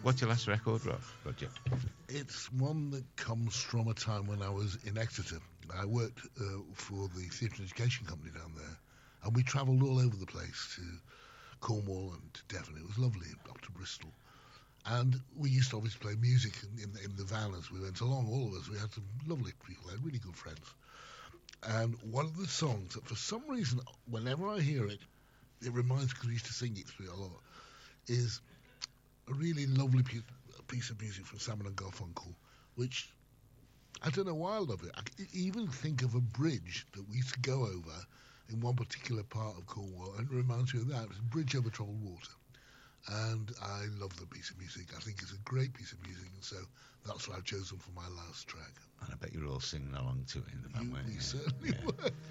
What's your last record, Roger? It's one that comes from a time when I was in Exeter. I worked for the Theatre and Education Company down there, and we travelled all over the place to Cornwall and to Devon. It was lovely, up to Bristol. And we used to obviously play music in the van as we went along, all of us. We had some lovely people, had really good friends. And one of the songs that for some reason, whenever I hear it, it reminds me, because we used to sing it through a lot, is a really lovely piece of music from Simon and Garfunkel, which I don't know why I love it. I even think of a bridge that we used to go over in one particular part of Cornwall, and it reminds me of that. It's a bridge over troubled water. And I love the piece of music. I think it's a great piece of music, and so that's what I've chosen for my last track. And I bet you were all singing along to it in the van, weren't you? We certainly were.